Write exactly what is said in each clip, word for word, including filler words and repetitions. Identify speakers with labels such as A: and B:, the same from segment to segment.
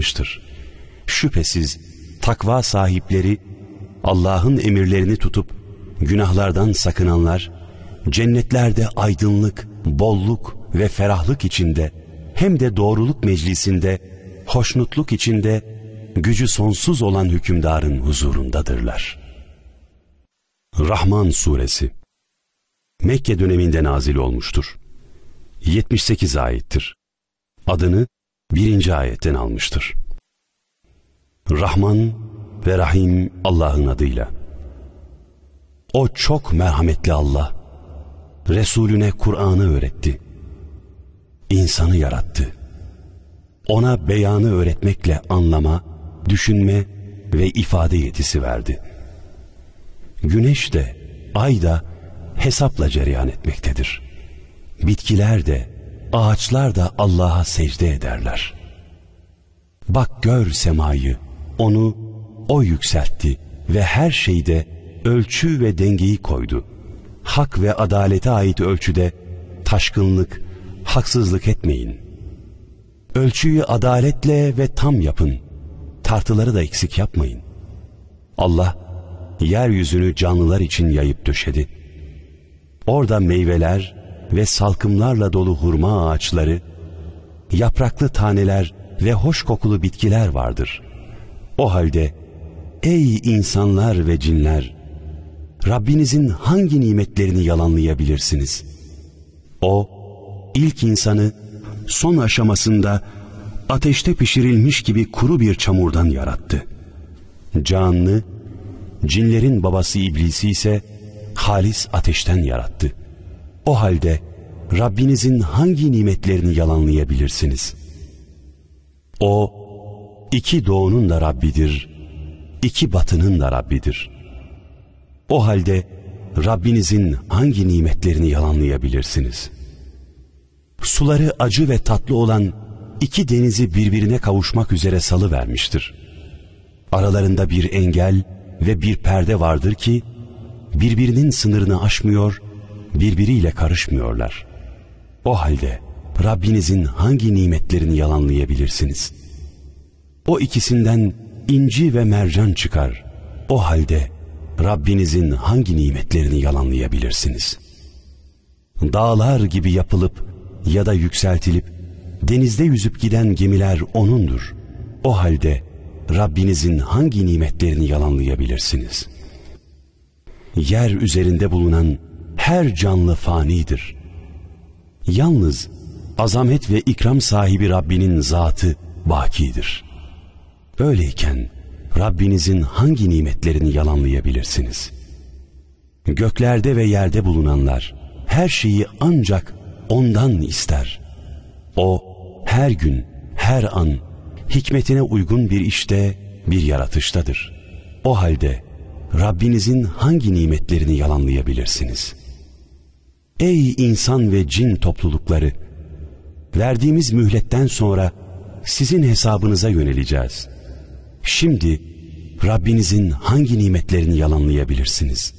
A: yazmıştır. Şüphesiz takva sahipleri, Allah'ın emirlerini tutup günahlardan sakınanlar, cennetlerde aydınlık, bolluk ve ferahlık içinde, hem de doğruluk meclisinde, hoşnutluk içinde, gücü sonsuz olan hükümdarın huzurundadırlar. Rahman Suresi Mekke döneminde nazil olmuştur. yetmiş sekiz ayettir. Adını birinci ayetten almıştır. Rahman ve Rahim Allah'ın adıyla. O çok merhametli Allah, Resulüne Kur'an'ı öğretti. İnsanı yarattı. Ona beyanı öğretmekle anlama, düşünme ve ifade yetisi verdi. Güneş de, ay da hesapla cereyan etmektedir. Bitkiler de, ağaçlar da Allah'a secde ederler. Bak gör semayı, onu O yükseltti ve her şeyde ölçü ve dengeyi koydu. Hak ve adalete ait ölçüde taşkınlık, haksızlık etmeyin. Ölçüyü adaletle ve tam yapın. Tartıları da eksik yapmayın. Allah yeryüzünü canlılar için yayıp döşedi. Orada meyveler ve salkımlarla dolu hurma ağaçları, yapraklı taneler ve hoş kokulu bitkiler vardır. O halde ey insanlar ve cinler, Rabbinizin hangi nimetlerini yalanlayabilirsiniz? O, ilk insanı son aşamasında ateşte pişirilmiş gibi kuru bir çamurdan yarattı. Canlı, cinlerin babası İblis'i ise halis ateşten yarattı. O halde Rabbinizin hangi nimetlerini yalanlayabilirsiniz? O, iki doğunun da Rabbidir, iki batının da Rabbidir. O halde Rabbinizin hangi nimetlerini yalanlayabilirsiniz? Suları acı ve tatlı olan iki denizi birbirine kavuşmak üzere salıvermiştir. Aralarında bir engel ve bir perde vardır ki, birbirinin sınırını aşmıyor, birbiriyle karışmıyorlar. O halde Rabbinizin hangi nimetlerini yalanlayabilirsiniz? O ikisinden inci ve mercan çıkar. O halde Rabbinizin hangi nimetlerini yalanlayabilirsiniz? Dağlar gibi yapılıp ya da yükseltilip denizde yüzüp giden gemiler O'nundur. O halde Rabbinizin hangi nimetlerini yalanlayabilirsiniz? Yer üzerinde bulunan her canlı fanidir. Yalnız azamet ve ikram sahibi Rabbinin zatı bakidir. Öyleyken Rabbinizin hangi nimetlerini yalanlayabilirsiniz? Göklerde ve yerde bulunanlar her şeyi ancak O'ndan ister. O her gün, her an hikmetine uygun bir işte, bir yaratıştadır. O halde Rabbinizin hangi nimetlerini yalanlayabilirsiniz? Ey insan ve cin toplulukları! Verdiğimiz mühletten sonra sizin hesabınıza yöneleceğiz. Şimdi Rabbinizin hangi nimetlerini yalanlayabilirsiniz?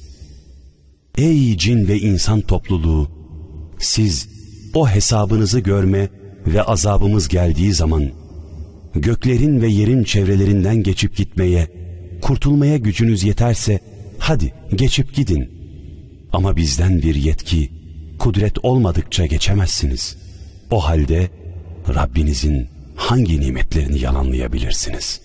A: Ey cin ve insan topluluğu! Siz o hesabınızı görme ve azabımız geldiği zaman göklerin ve yerin çevrelerinden geçip gitmeye, kurtulmaya gücünüz yeterse hadi geçip gidin. Ama bizden bir yetki, kudret olmadıkça geçemezsiniz. O halde Rabbinizin hangi nimetlerini yalanlayabilirsiniz?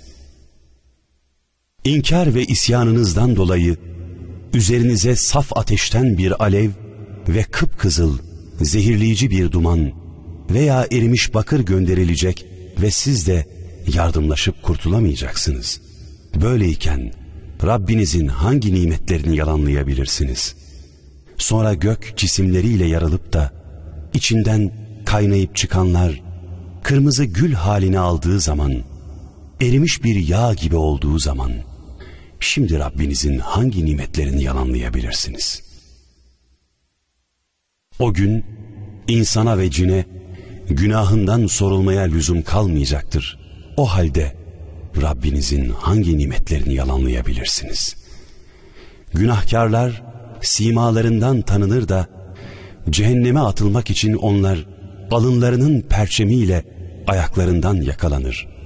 A: İnkar ve isyanınızdan dolayı üzerinize saf ateşten bir alev ve kıpkızıl, zehirleyici bir duman veya erimiş bakır gönderilecek ve siz de yardımlaşıp kurtulamayacaksınız. Böyleyken Rabbinizin hangi nimetlerini yalanlayabilirsiniz? Sonra gök cisimleriyle yarılıp da içinden kaynayıp çıkanlar kırmızı gül halini aldığı zaman, erimiş bir yağ gibi olduğu zaman, şimdi Rabbinizin hangi nimetlerini yalanlayabilirsiniz? O gün insana ve cine günahından sorulmaya lüzum kalmayacaktır. O halde Rabbinizin hangi nimetlerini yalanlayabilirsiniz? Günahkarlar simalarından tanınır da cehenneme atılmak için onlar alınlarının perçemiyle ayaklarından yakalanır.